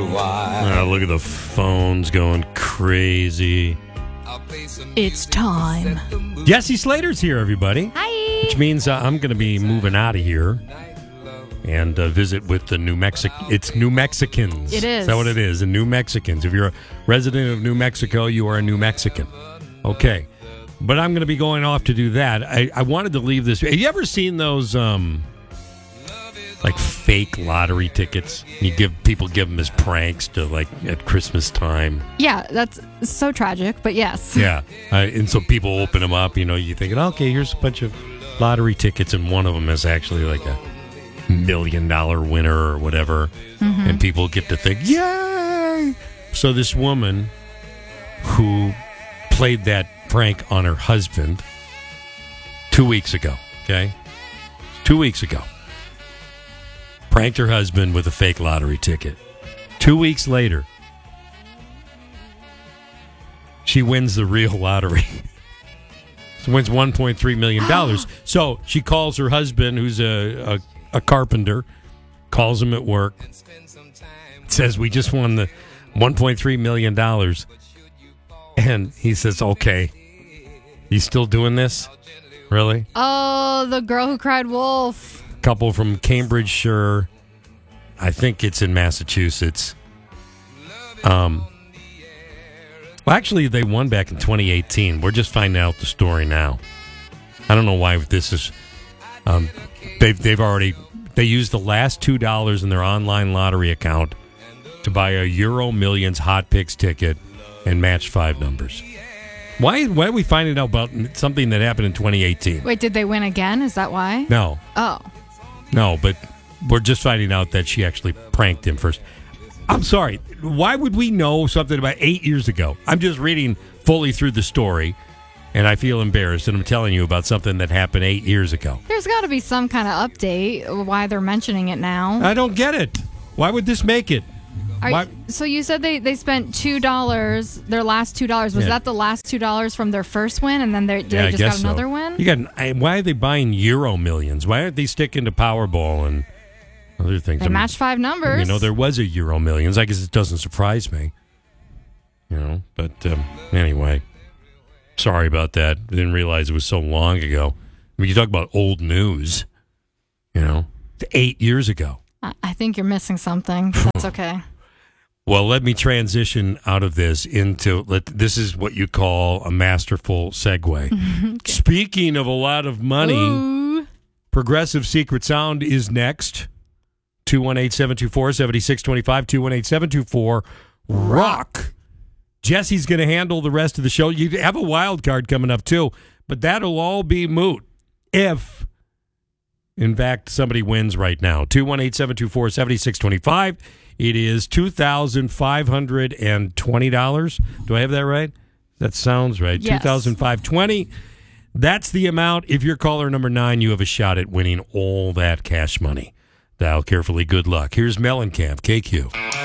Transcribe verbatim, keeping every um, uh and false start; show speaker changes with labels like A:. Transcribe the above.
A: Oh, look at the phones going crazy.
B: It's time.
A: Jesse Slater's here, everybody.
B: Hi.
A: Which means uh, I'm going to be moving out of here and uh, visit with the New Mexico. It's New Mexicans.
B: It is.
A: Is that what it is? The New Mexicans. If you're a resident of New Mexico, you are a New Mexican. Okay. But I'm going to be going off to do that. I, I wanted to leave this. Have you ever seen those, um, like, fake lottery tickets? You give people give them as pranks to, like, at Christmas time.
B: Yeah, that's so tragic, but yes.
A: Yeah. Uh, and so people open them up, you know, you thinking, okay, here's a bunch of lottery tickets, and one of them is actually like a million dollar winner or whatever. Mm-hmm. And people get to think, yay! So this woman who played that prank on her husband two weeks ago, okay? Two weeks ago. Pranked her husband with a fake lottery ticket. Two weeks later, she wins the real lottery. She wins one point three million dollars. So she calls her husband, who's a, a, a carpenter, calls him at work, says, we just won the one point three million dollars. And he says, okay. You still doing this? Really?
B: Oh, the girl who cried wolf.
A: Couple from Cambridgeshire. I think it's in Massachusetts. Um, well, actually, they won back in twenty eighteen. We're just finding out the story now. I don't know why this is. Um, they've they've already they used the last two dollars in their online lottery account to buy a Euro Millions Hot Picks ticket and match five numbers. Why? Why are we finding out about something that happened in twenty eighteen?
B: Wait, did they win again? Is that why?
A: No.
B: Oh.
A: No, but we're just finding out that she actually pranked him first. I'm sorry. Why would we know something about eight years ago? I'm just reading fully through the story, and I feel embarrassed, and I'm telling you about something that happened eight years ago.
B: There's got to be some kind of update why they're mentioning it now.
A: I don't get it. Why would this make it?
B: Are, so you said they, they spent two dollars, their last two dollars. Was yeah. that the last two dollars from their first win, and then they, they
A: yeah,
B: just got another
A: so.
B: win?
A: You got. Why are they buying Euro Millions? Why aren't they sticking to Powerball and other things?
B: They I mean, match five numbers.
A: You know, there was a Euro Millions. I guess it doesn't surprise me. You know, but um, anyway, sorry about that. I didn't realize it was so long ago. I mean, you talk about old news, you know, eight years ago.
B: I, I think you're missing something. That's okay.
A: Well, let me transition out of this into, let, this is what you call a masterful segue. Okay. Speaking of a lot of money, Ooh. Progressive Secret Sound is next. two one eight, seven two four, seven six two five, two one eight, seven two four, ROCK. Jesse's going to handle the rest of the show. You have a wild card coming up, too, but that'll all be moot if, in fact, somebody wins right now. two one eight, seven two four, seven six two five. It is two thousand five hundred twenty dollars. Do I have that right? That sounds right.
B: Yes.
A: two thousand five hundred twenty dollars. That's the amount. If you're caller number nine, you have a shot at winning all that cash money. Dial carefully. Good luck. Here's Mellencamp, K Q.